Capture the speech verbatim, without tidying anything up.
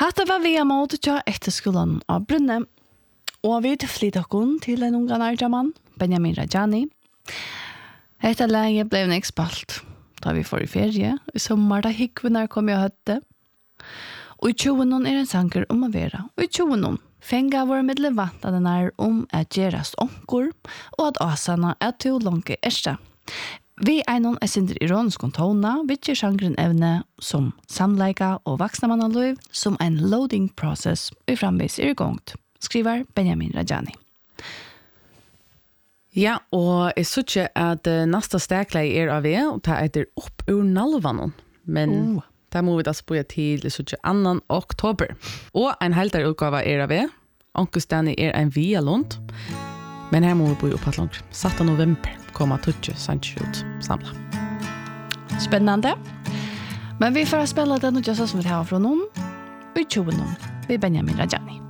Hatta var vi mot til etterskolen av Brunne, og vi flyttet oss til en unga nærjaman, Benjamin Rajani. Dette lenge ble en ekspalt, da vi får i ferie. I sommer da hikkvinner kom jeg høtte. Og i tjoenon er en sanger om å være. Og i tjoenon fenga vår middelvant at den er om at gjerast onkur, og at asana er til lange erste. Vi er noen er sindre ironisk kontona, vittjer sangren evne som samleika og vaksna mannaløyv, som en loading process og framvis er gongt, skriver Benjamin Rajani. Ja, og jeg synes ikke at uh, neste stekle er av det, og det er opp ur nalvanen, men uh. der må vi da spoja til jeg synes ikke annan oktober. Og en heldere utgave er av det, Ankestani er en via lund, men her må vi bo opp at langt. satte november kommer tutje Sanchut samla. Spännande. Men vi får spela den och just som vi har från någon. Vi tror någon. Vi Benjamin Rajani.